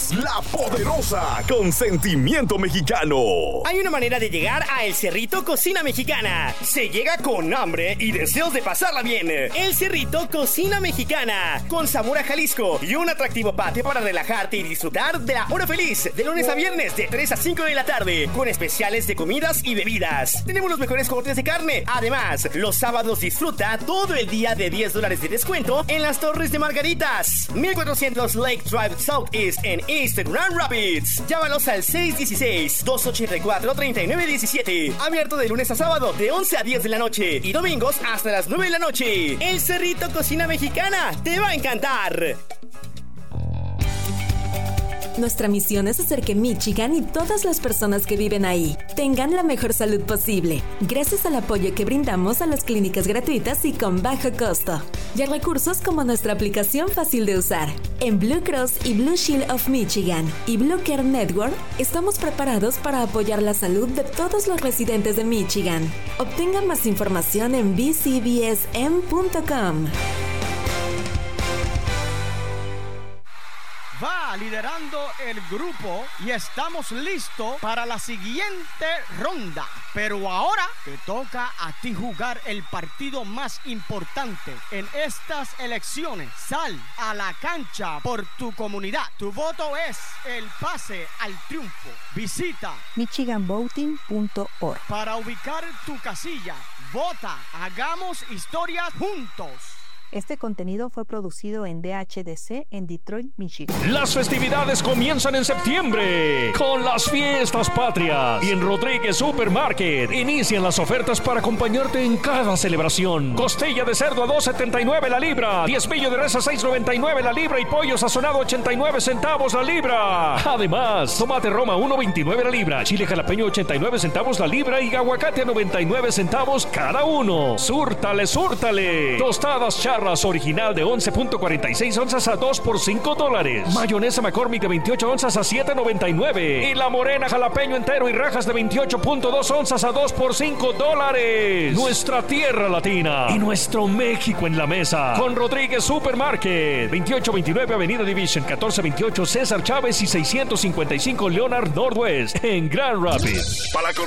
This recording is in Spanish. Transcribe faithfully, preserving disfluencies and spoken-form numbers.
Somos La Poderosa, con sentimiento mexicano. Hay una manera de llegar a El Cerrito Cocina Mexicana. Se llega con hambre y deseos de pasarla bien. El Cerrito Cocina Mexicana, con sabor a Jalisco y un atractivo patio para relajarte y disfrutar de la hora feliz. De lunes a viernes, de tres a cinco de la tarde, con especiales de comidas y bebidas. Tenemos los mejores cortes de carne. Además, los sábados disfruta todo el día de diez dólares de descuento en las Torres de Margaritas. mil cuatrocientos Lake Drive Southeast en East Grand Rapids. Llámalos al seis uno seis, dos ocho cuatro, tres nueve uno siete. Abierto de lunes a sábado de once a diez de la noche y domingos hasta las nueve de la noche. El Cerrito Cocina Mexicana te va a encantar. Nuestra misión es hacer que Michigan y todas las personas que viven ahí tengan la mejor salud posible, gracias al apoyo que brindamos a las clínicas gratuitas y con bajo costo, y a recursos como nuestra aplicación fácil de usar. En Blue Cross y Blue Shield of Michigan y Blue Care Network estamos preparados para apoyar la salud de todos los residentes de Michigan. Obtenga más información en b c b s m punto com. Va liderando el grupo y estamos listos para la siguiente ronda. Pero ahora te toca a ti jugar el partido más importante en estas elecciones. Sal a la cancha por tu comunidad. Tu voto es el pase al triunfo. Visita michigan voting punto org para ubicar tu casilla. Vota, hagamos historias juntos. Este contenido fue producido en D H D C en Detroit, Michigan. Las festividades comienzan en septiembre con las fiestas patrias. Y en Rodríguez Supermarket inician las ofertas para acompañarte en cada celebración. Costilla de cerdo a dos setenta y nueve la libra. Diezmillo de res a seis noventa y nueve la libra. Y pollo sazonado ochenta y nueve centavos la libra. Además, tomate Roma uno veintinueve la libra. Chile jalapeño ochenta y nueve centavos la libra. Y aguacate a noventa y nueve centavos cada uno. Súrtale, súrtale. Tostadas Charras original de once punto cuarenta y seis onzas a dos por cinco dólares. Mayonesa McCormick de veintiocho onzas a siete noventa y nueve. Y la morena jalapeño entero y rajas de veintiocho punto dos onzas a dos por cinco dólares. Nuestra tierra latina y nuestro México en la mesa. Con Rodríguez Supermarket. veintiocho veintinueve Avenida Division, catorce veintiocho César Chávez y seiscientos cincuenta y cinco Leonard Northwest en Grand Rapids. Para